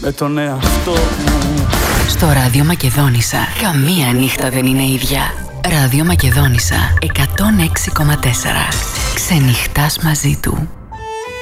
με τον εαυτό μου. Στο Ράδιο Μακεδόνισσα καμία νύχτα δεν είναι ίδια. Ράδιο Μακεδόνισσα 106,4. Ξενυχτάς μαζί του.